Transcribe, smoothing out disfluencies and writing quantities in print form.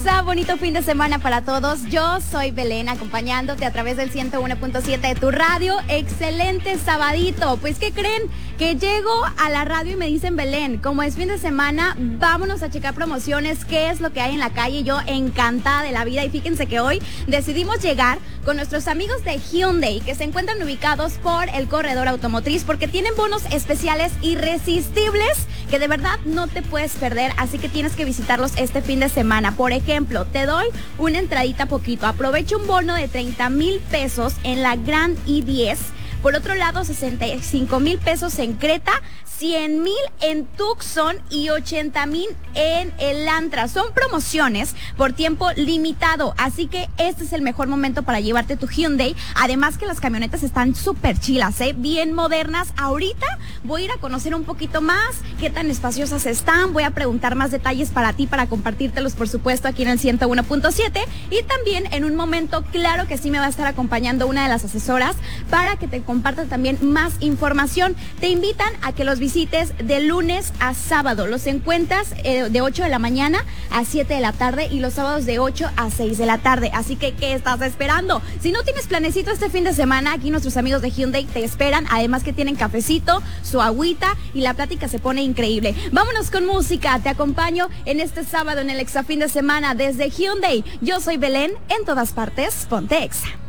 Exa, bonito fin de semana para todos. Yo soy Belén, acompañándote a través del 101.7 de tu radio. Excelente sabadito. Pues, ¿qué creen? Que llego a la radio y me dicen, Belén, como es fin de semana, vámonos a checar promociones, qué es lo que hay en la calle. Yo encantada de la vida, y fíjense que hoy decidimos llegar con nuestros amigos de Hyundai, que se encuentran ubicados por el corredor automotriz, porque tienen bonos especiales irresistibles que de verdad no te puedes perder, así que tienes que visitarlos este fin de semana. Por ejemplo, te doy una entradita poquito. Aprovecha un bono de 30,000 pesos en la Gran I10. Por otro lado, 65,000 pesos en Creta, 100,000 en Tucson y 80,000 en el Antra. Son promociones por tiempo limitado, así que este es el mejor momento para llevarte tu Hyundai. Además que las camionetas están súper chilas, bien modernas. Ahorita voy a ir a conocer un poquito más qué tan espaciosas están. Voy a preguntar más detalles para ti, para compartírtelos, por supuesto, aquí en el 101.7. Y también en un momento, claro que sí, me va a estar acompañando una de las asesoras para que te comparta también más información. Te invitan a que los visites de lunes a sábado. Los encuentras de 8 de la mañana a 7 de la tarde y los sábados de 8 a 6 de la tarde. Así que, ¿qué estás esperando? Si no tienes planecito este fin de semana, aquí nuestros amigos de Hyundai te esperan. Además que tienen cafecito, su agüita, y la plática se pone increíble. Vámonos con música. Te acompaño en este sábado en el Exa fin de semana desde Hyundai. Yo soy Belén, en todas partes, ponte Exa.